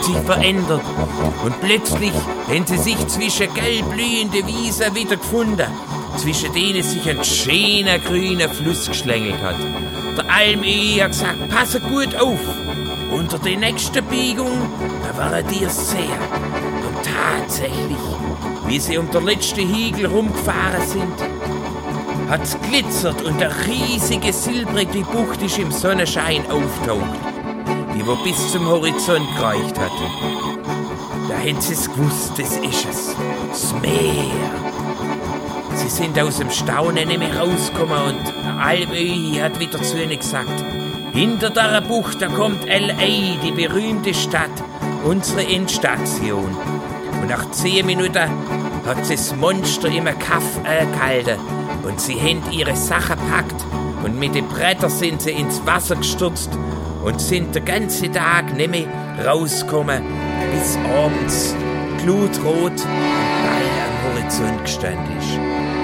sich verändert und plötzlich haben sie sich zwischen gelbblühenden Wiesen wieder gefunden, zwischen denen sich ein schöner grüner Fluss geschlängelt hat. Der Almöhi hat gesagt, passe gut auf. Unter der nächsten Biegung, da waren die sehr. Und tatsächlich, wie sie um den letzten Hügel rumgefahren sind, hat's glitzert und eine riesige silbrige Bucht ist im Sonnenschein auftaucht, die wo bis zum Horizont gereicht hatte. Da haben sie es gewusst, das ist es, das Meer. Sie sind aus dem Staunen nicht mehr rausgekommen und Almöhi hat wieder zu ihnen gesagt, hinter der Bucht, da kommt L.A., die berühmte Stadt, unsere Endstation. Und nach 10 Minuten hat sie das Monster im Kaff gehalten und sie haben ihre Sachen gepackt und mit den Brettern sind sie ins Wasser gestürzt und sind den ganzen Tag nicht mehr rausgekommen, bis abends glutrot ein Ball am Horizont gestanden ist.